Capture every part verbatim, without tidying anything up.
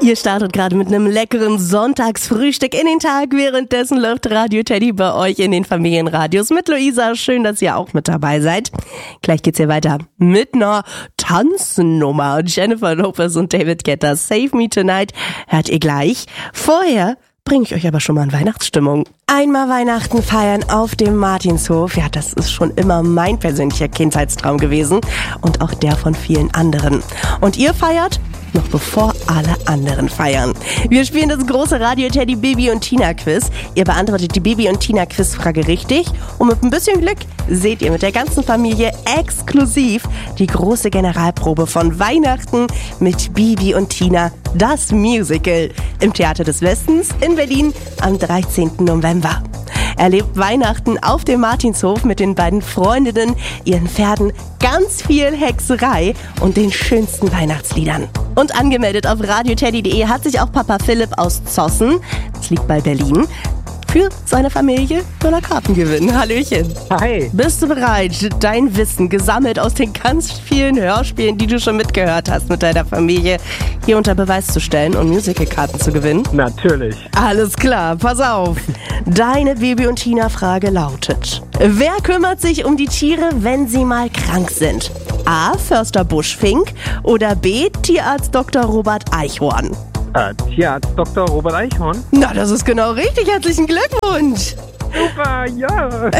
Ihr startet gerade mit einem leckeren Sonntagsfrühstück in den Tag. Währenddessen läuft Radio Teddy bei euch in den Familienradios mit Luisa. Schön, dass ihr auch mit dabei seid. Gleich geht's hier weiter mit einer Tanznummer. Jennifer Lopez und David Guetta, Save Me Tonight, hört ihr gleich. Vorher bringe ich euch aber schon mal in Weihnachtsstimmung. Einmal Weihnachten feiern auf dem Martinshof. Ja, das ist schon immer mein persönlicher Kindheitstraum gewesen und auch der von vielen anderen. Und ihr feiert noch bevor alle anderen feiern. Wir spielen das große Radio Teddy Bibi und Tina Quiz. Ihr beantwortet die Bibi und Tina Quizfrage richtig und mit ein bisschen Glück seht ihr mit der ganzen Familie exklusiv die große Generalprobe von Weihnachten mit Bibi und Tina, das Musical, im Theater des Westens in Berlin am dreizehnten November. Erlebt Weihnachten auf dem Martinshof mit den beiden Freundinnen, ihren Pferden, ganz viel Hexerei und den schönsten Weihnachtsliedern. Und angemeldet auf radioteddy punkt de hat sich auch Papa Philipp aus Zossen, das liegt bei Berlin, für seine Familie toller Karten gewinnen. Hallöchen. Hi. Bist du bereit, dein Wissen, gesammelt aus den ganz vielen Hörspielen, die du schon mitgehört hast mit deiner Familie, hier unter Beweis zu stellen und Musicalkarten zu gewinnen? Natürlich. Alles klar, pass auf. Deine Bibi und Tina-Frage lautet: Wer kümmert sich um die Tiere, wenn sie mal krank sind? A. Förster Buschfink oder B. Tierarzt Doktor Robert Eichhorn? Äh, Tierarzt Doktor Robert Eichhorn. Na, das ist genau richtig. Herzlichen Glückwunsch. Super, ja. Da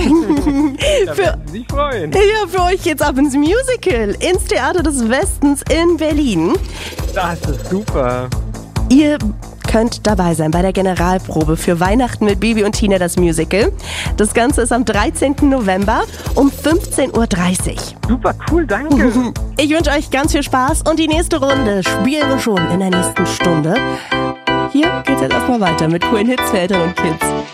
für, werden Sie sich freuen. Ja, für euch geht's ab ins Musical, ins Theater des Westens in Berlin. Das ist super. Ihr könnt dabei sein bei der Generalprobe für Weihnachten mit Bibi und Tina, das Musical. Das Ganze ist am dreizehnten November um fünfzehn Uhr dreißig. Super cool, danke. Ich wünsche euch ganz viel Spaß und die nächste Runde spielen wir schon in der nächsten Stunde. Hier geht's jetzt erstmal weiter mit coolen Hits für Eltern und Kids.